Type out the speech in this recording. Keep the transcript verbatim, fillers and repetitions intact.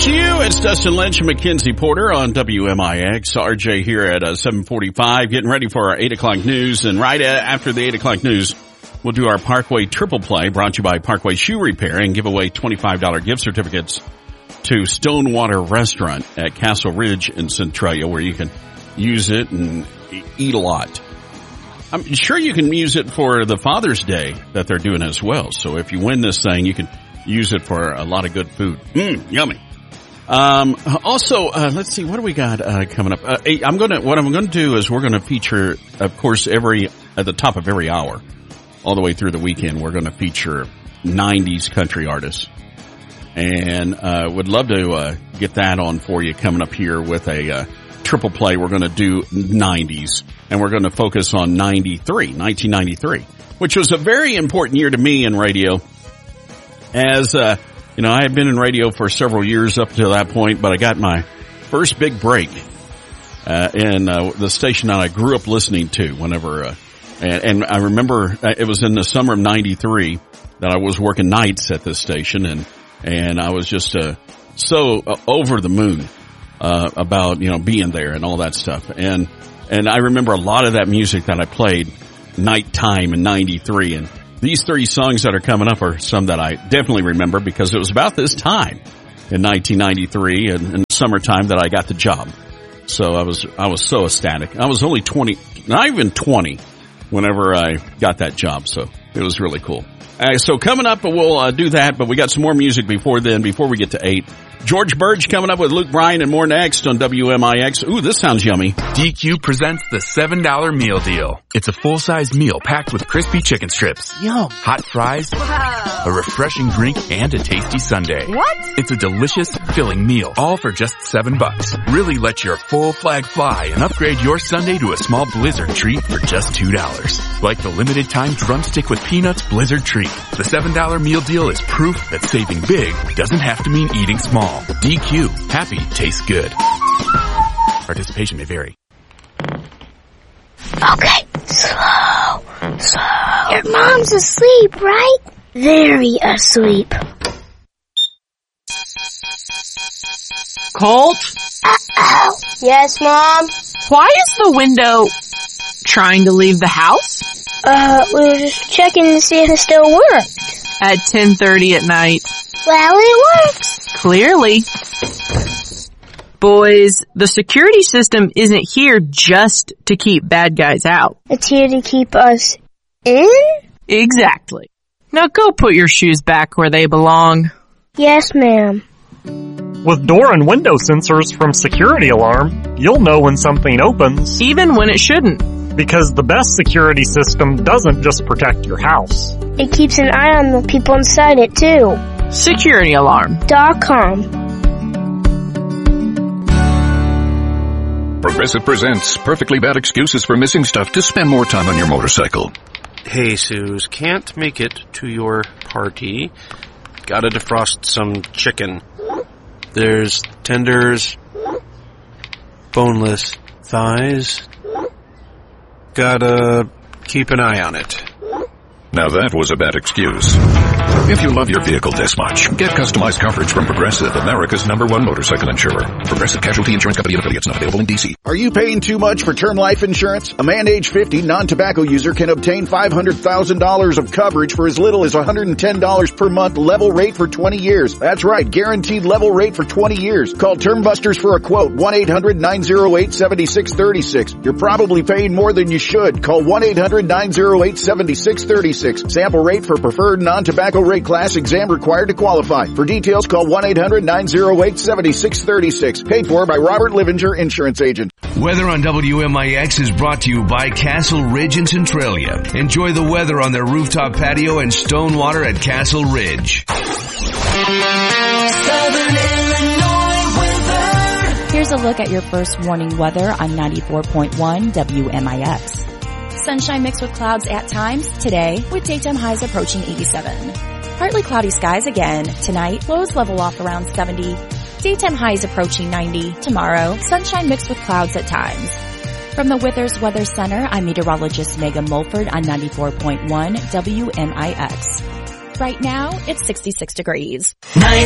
to you. It's Dustin Lynch and Mackenzie Porter on W M I X. R J here at uh, seven forty-five, getting ready for our eight o'clock news. And right after the eight o'clock news, we'll do our Parkway Triple Play, brought to you by Parkway Shoe Repair, and give away twenty-five dollars gift certificates to Stonewater Restaurant at Castle Ridge in Centralia, where you can use it and eat a lot. I'm sure you can use it for the Father's Day that they're doing as well. So if you win this thing, you can use it for a lot of good food. Mmm, yummy. Um, also, uh, let's see, what do we got, uh, coming up? Uh, I'm gonna, what I'm gonna do is we're gonna feature, of course, every, at the top of every hour, all the way through the weekend, we're gonna feature nineties country artists. And, uh, would love to, uh, get that on for you coming up here with a, uh, triple play. We're gonna do nineties, and we're gonna focus on ninety-three, nineteen ninety-three, which was a very important year to me in radio. As, uh, you know, I had been in radio for several years up to that point, but I got my first big break, uh, in, uh, the station that I grew up listening to whenever, uh, and, and I remember it was in the summer of ninety-three that I was working nights at this station, and, and I was just, uh, so uh, over the moon, uh, about, you know, being there and all that stuff. And, and I remember a lot of that music that I played nighttime in ninety-three, and these three songs that are coming up are some that I definitely remember because it was about this time in nineteen ninety-three and in the summertime that I got the job. So I was, I was so ecstatic. I was only twenty, not even twenty whenever I got that job. So it was really cool. Uh, so coming up, we'll uh, do that, but we got some more music before then, before we get to eight. George Burge coming up with Luke Bryan and more next on W M I X. Ooh, this sounds yummy. D Q presents the seven dollar meal deal. It's a full-size meal packed with crispy chicken strips, Yum. hot fries, Wow. a refreshing drink, and a tasty sundae. What? It's a delicious, filling meal, all for just seven bucks. Really let your full flag fly and upgrade your sundae to a small Blizzard treat for just two dollars. Like the limited time drumstick with peanuts Blizzard treat. The seven dollar meal deal is proof that saving big doesn't have to mean eating small. D Q. Happy tastes good. Participation may vary. Okay, slow, slow. Your mom's asleep, right? Very asleep. Colt? Uh-oh. Yes, Mom? Why is the window trying to leave the house? Uh, we were just checking to see if it still worked. At ten thirty at night. Well, it works. Clearly. Boys, the security system isn't here just to keep bad guys out. It's here to keep us in? Exactly. Now go put your shoes back where they belong. Yes, ma'am. With door and window sensors from Security Alarm, you'll know when something opens. Even when it shouldn't. Because the best security system doesn't just protect your house. It keeps an eye on the people inside it, too. Security Alarm dot com. Progressive presents Perfectly Bad Excuses for Missing Stuff to Spend More Time on Your Motorcycle. Hey, Suze, can't make it to your party. Gotta defrost some chicken. There's tenders, boneless thighs. Gotta keep an eye on it. Now that was a bad excuse. If you love your vehicle this much, get customized coverage from Progressive, America's number one motorcycle insurer. Progressive Casualty Insurance Company and affiliates, not available in D C. Are you paying too much for term life insurance? A man age fifty, non-tobacco user can obtain five hundred thousand dollars of coverage for as little as one hundred ten dollars per month, level rate for twenty years. That's right, guaranteed level rate for twenty years. Call Term Busters for a quote, one eight hundred nine oh eight seven six three six. You're probably paying more than you should. Call one eight hundred nine oh eight seven six three six. Sample rate for preferred non-tobacco rate class, exam required to qualify. For details, call one eight hundred nine oh eight seven six three six. Paid for by Robert Livinger, Insurance Agent. Weather on W M I X is brought to you by Castle Ridge in Centralia. Enjoy the weather on their rooftop patio and Stonewater at Castle Ridge. Southern Illinois weather. Here's a look at your first warning weather on ninety-four point one W M I X. Sunshine mixed with clouds at times today, with daytime highs approaching eighty-seven. Partly cloudy skies again tonight, lows level off around seventy. Daytime highs approaching ninety. Tomorrow, sunshine mixed with clouds at times. From the Withers Weather Center, I'm meteorologist Megan Mulford on ninety-four point one W M I X. Right now, it's sixty-six degrees.